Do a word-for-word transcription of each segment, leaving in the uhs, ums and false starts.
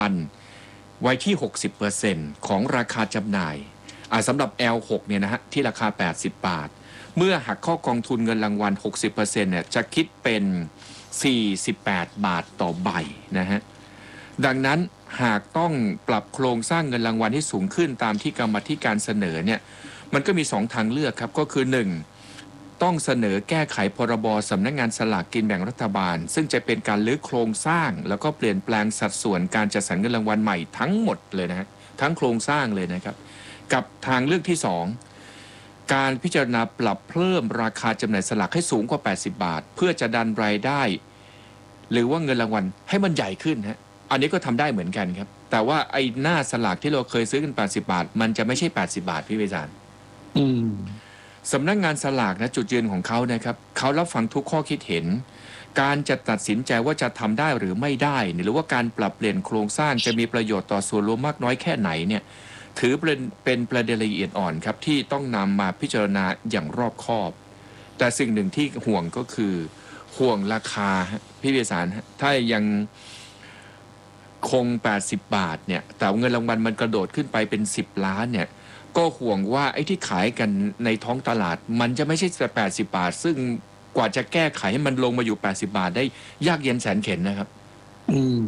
ไว้ที่ หกสิบเปอร์เซ็นต์ ของราคาจำหน่ายสำหรับ แอล หก เนี่ยนะฮะที่ราคาแปดสิบบาทเมื่อหักข้อกองทุนเงินรางวัล หกสิบเปอร์เซ็นต์ เนี่ยจะคิดเป็นสี่สิบแปดบาทต่อใบนะฮะดังนั้นหากต้องปรับโครงสร้างเงินรางวัลให้สูงขึ้นตามที่กรรมาธิการเสนอเนี่ยมันก็มีสองทางเลือกครับก็คือหนึ่งต้องเสนอแก้ไขพรบสำนักงานสลากกินแบ่งรัฐบาลซึ่งจะเป็นการรื้อโครงสร้างแล้วก็เปลี่ยนแปลงสัดส่วนการจัดสรรเงินรางวัลใหม่ทั้งหมดเลยนะฮะทั้งโครงสร้างเลยนะครับกับทางเลือกที่สองการพิจารณาปรับเพิ่มราคาจำหน่ายสลากให้สูงกว่าแปดสิบบาทเพื่อจะดันรายได้หรือว่าเงินรางวัลให้มันใหญ่ขึ้นฮะอันนี้ก็ทำได้เหมือนกันครับแต่ว่าไอ้หน้าสลากที่เราเคยซื้อกันแปดสิบบาทมันจะไม่ใช่แปดสิบบาทพี่วิจารณ์อืมสำนักงานสลากนะจุดยืนของเขานะครับเขารับฟังทุกข้อคิดเห็นการจะตัดสินใจว่าจะทำได้หรือไม่ได้หรือว่าการปรับเปลี่ยนโครงสร้างจะมีประโยชน์ต่อส่วนรวมมากน้อยแค่ไหนเนี่ยถือเป็นเป็นประเด็นละเอียดอ่อนครับที่ต้องนำมาพิจารณาอย่างรอบคอบแต่สิ่งหนึ่งที่ห่วงก็คือห่วงราคาพี่วิสารถ้ายังคงแปดสิบบาทเนี่ยแต่เงินรางวัลมันกระโดดขึ้นไปเป็นสิบล้านเนี่ยก็ห่วงว่าไอ้ที่ขายกันในท้องตลาดมันจะไม่ใช่แต่แปดสิบบาทซึ่งกว่าจะแก้ไขให้มันลงมาอยู่แปดสิบบาทได้ยากเย็นแสนเข็ญนะครับอืม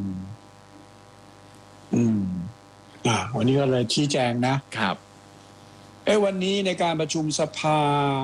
อืมอ่าวันนี้ก็เลยชี้แจงนะครับเอ้วันนี้ในการประชุมสภา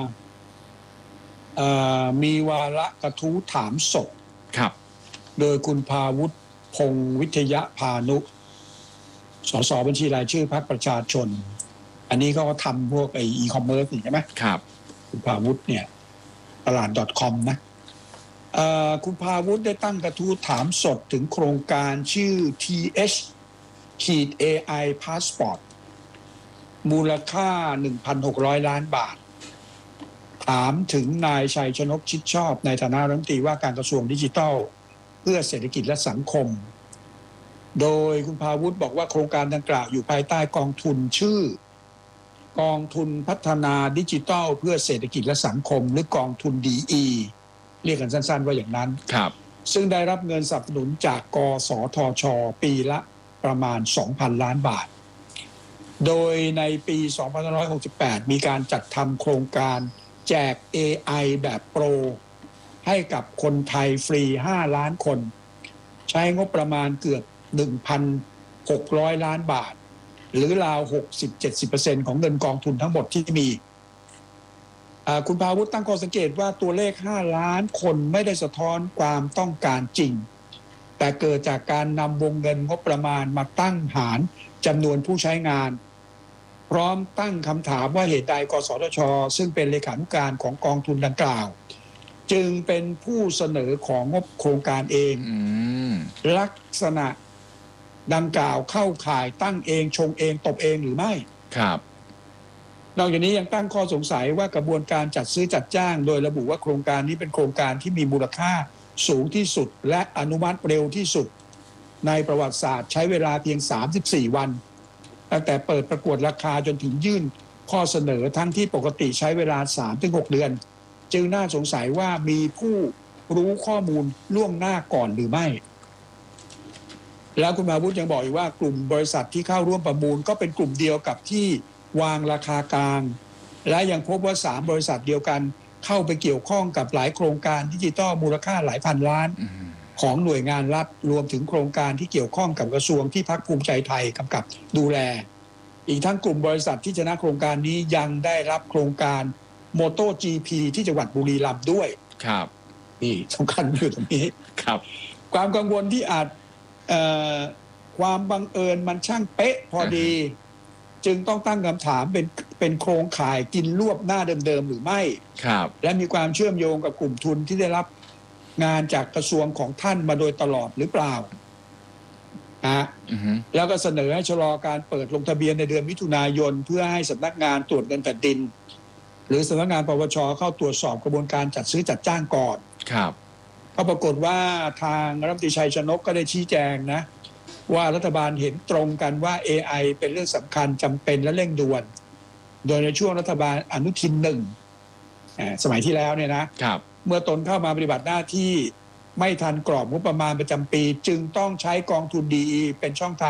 เอ่อมีวาระกระทู้ถามสดครับโดยคุณภาวุฒิพงษ์วิทยาพานุสสบัญชีรายชื่อพรรคประชาชนอันนี้เขาก็ทำพวกไออีคอมเมิร์ซใช่ไหมครับคุณภาวุฒิเนี่ยตลาด .com นะเอ่อคุณภาวุฒิได้ตั้งกระทู้ถามสดถึงโครงการชื่อ ที เอช เอ ไอ Passport มูลค่า หนึ่งพันหกร้อย ล้านบาทถามถึงนายชัยชนกชิดชอบในฐานะรัฐมนตรีว่าการกระทรวงดิจิทัลเพื่อเศรษฐกิจและสังคมโดยคุณภาวุฒิบอกว่าโครงการดังกล่าวอยู่ภายใต้กองทุนชื่อกองทุนพัฒนาดิจิทัลเพื่อเศรษฐกิจและสังคมหรือกองทุน ดี อี เรียกกันสั้นๆว่าอย่างนั้นครับซึ่งได้รับเงินสนับสนุนจากกสทช.ปีละประมาณ สองพัน ล้านบาทโดยในปีสองพันห้าร้อยหกสิบแปดมีการจัดทำโครงการแจก เอ ไอ แบบโปรให้กับคนไทยฟรีห้าล้านคนใช้งบประมาณเกือบ หนึ่งพันหกร้อย ล้านบาทหรือราว หกสิบถึงเจ็ดสิบเปอร์เซ็นต์ ของเงินกองทุนทั้งหมดที่มีคุณภาวุฒิตั้งข้อสังเกตว่าตัวเลขห้าล้านคนไม่ได้สะท้อนความต้องการจริงแต่เกิดจากการนำวงเงินงบประมาณมาตั้งหารจำนวนผู้ใช้งานพร้อมตั้งคำถามว่าเหตุใดกสทช.ซึ่งเป็นเลขานุการของกองทุนดังกล่าวจึงเป็นผู้เสนอของงบโครงการเองลักษณะดังกล่าวเข้าข่ายตั้งเองชงเองตบเองหรือไม่ครับนอกจากนี้ยังตั้งข้อสงสัยว่ากระบวนการจัดซื้อจัดจ้างโดยระบุว่าโครงการนี้เป็นโครงการที่มีมูลค่าสูงที่สุดและอนุมัติเร็วที่สุดในประวัติศาสตร์ใช้เวลาเพียงสามสิบสี่วันตั้งแต่เปิดประกวดราคาจนถึงยื่นข้อเสนอทั้งที่ปกติใช้เวลา สามถึงหก เดือนจึงน่าสงสัยว่ามีผู้รู้ข้อมูลล่วงหน้าก่อนหรือไม่แล้วคุณภาวุฒิยังบอกอีกว่ากลุ่มบริษัทที่เข้าร่วมประมูลก็เป็นกลุ่มเดียวกับที่วางราคากลางและยังพบว่าสามบริษัทเดียวกันเข้าไปเกี่ยวข้องกับหลายโครงการดิจิทัลมูลค่าหลายพันล้านของหน่วยงานรัฐรวมถึงโครงการที่เกี่ยวข้องกับกระทรวงที่พรรคภูมิใจไทยกำกับดูแลอีกทั้งกลุ่มบริษัทที่ชนะโครงการนี้ยังได้รับโครงการโมโต จี พี ที่จังหวัดบุรีรัมย์ด้วยครับนี่สำคัญอยู่ตรงนี้ครับความกังวลที่อาจความบังเอิญมันช่างเป๊ะพอดีจึงต้องตั้งคำถามเป็นเป็นโครงข่ายกินรวบหน้าเดิมๆหรือไม่ครับและมีความเชื่อมโยงกับกลุ่มทุนที่ได้รับงานจากกระทรวงของท่านมาโดยตลอดหรือเปล่านะ uh-huh. แล้วก็เสนอให้ชะลอการเปิดลงทะเบียนในเดือนมิถุนายนเพื่อให้สำนักงานตรวจเงินแผ่นดินหรือสำนักงานปปช.เข้าตรวจสอบกระบวนการจัดซื้อจัดจ้างก่อนครับก็ปรากฏว่าทางรัฐมนตรีชัยชนกก็ได้ชี้แจงนะว่ารัฐบาลเห็นตรงกันว่า เอ ไอ เป็นเรื่องสำคัญจำเป็นและเร่งด่วนโดยในช่วงรัฐบาลอนุทินหนึ่งสมัยที่แล้วเนี่ยนะครับเมื่อตนเข้ามาปฏิบัติหน้าที่ไม่ทันกรอบงบประมาณประจำปี จึงต้องใช้กองทุน ดี อี เป็นช่องทาง